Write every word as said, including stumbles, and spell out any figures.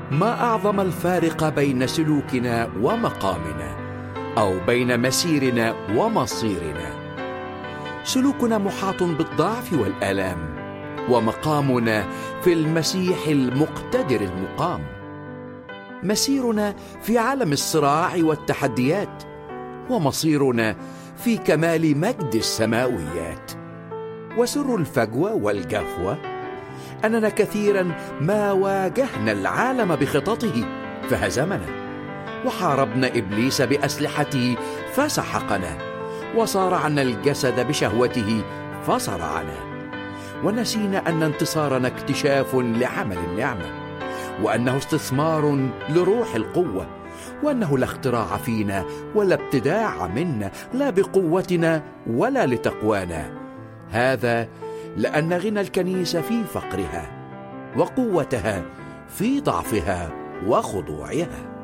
ما أعظم الفارق بين سلوكنا ومقامنا، أو بين مسيرنا ومصيرنا. سلوكنا محاط بالضعف والآلام، ومقامنا في المسيح المقتدر المقام. مسيرنا في عالم الصراع والتحديات، ومصيرنا في كمال مجد السماويات. وسر الفجوة والجفوة أننا كثيرا ما واجهنا العالم بخططه فهزمنا، وحاربنا إبليس بأسلحته فسحقنا، وصارعنا الجسد بشهوته فصرعنا، ونسينا أن انتصارنا اكتشاف لعمل النعمة، وأنه استثمار لروح القوة، وأنه لا اختراع فينا ولا ابتداع منا، لا بقوتنا ولا لتقوانا. هذا لأن غنى الكنيسة في فقرها، وقوتها في ضعفها وخضوعها.